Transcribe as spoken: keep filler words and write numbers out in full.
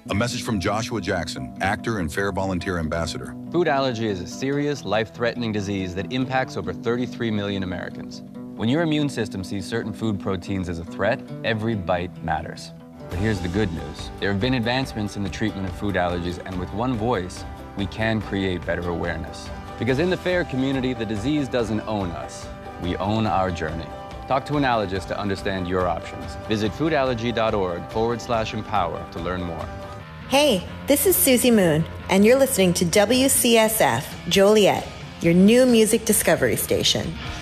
A message from Joshua Jackson, actor and Fair Volunteer Ambassador. Food allergy is a serious, life-threatening disease that impacts over thirty-three million Americans. When your immune system sees certain food proteins as a threat, every bite matters. But here's the good news. There have been advancements in the treatment of food allergies, and with one voice, we can create better awareness. Because in the FAIR community, the disease doesn't own us. We own our journey. Talk to an allergist to understand your options. Visit foodallergy.org forward slash empower to learn more. Hey, this is Susie Moon, and you're listening to W C S F Joliet, your new music discovery station.